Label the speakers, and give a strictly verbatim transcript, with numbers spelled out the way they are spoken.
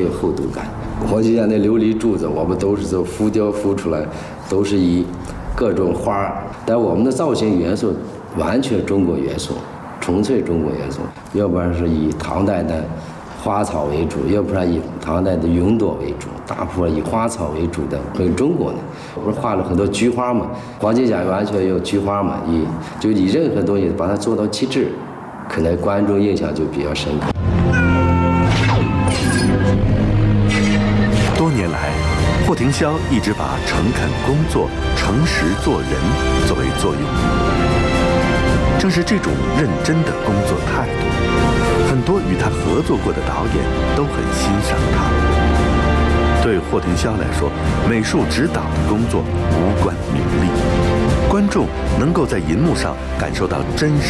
Speaker 1: 有厚度感。我就像那琉璃柱子，我们都是做浮雕浮出来，都是以各种花，但我们的造型元素完全中国元素，纯粹中国元素，要不然是以唐代的花草为主，要不然以唐代的云朵为主，大部分以花草为主的，很中国的。我不是画了很多菊花嘛，黄金甲完全有菊花嘛，以就以任何东西把它做到极致，可能观众印象就比较深刻。
Speaker 2: 多年来，霍廷霄一直把诚恳工作、诚实做人作为座右铭。正是这种认真的工作态度，很多与他合作过的导演都很欣赏他。对霍廷霄来说，美术指导的工作无关名利，观众能够在银幕上感受到真实